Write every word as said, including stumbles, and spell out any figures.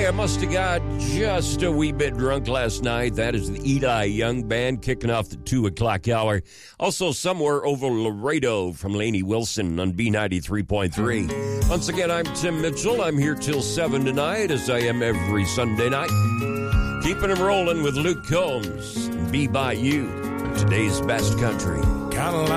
I must have got just a wee bit drunk last night. That is the Eli Young Band kicking off the two o'clock hour. Also, Somewhere Over Laredo from Lainey Wilson on B ninety-three point three. Once again, I'm Tim Mitchell. I'm here till seven tonight, as I am every Sunday night. Keeping them rolling with Luke Combs and Be By You, today's best country. Kind of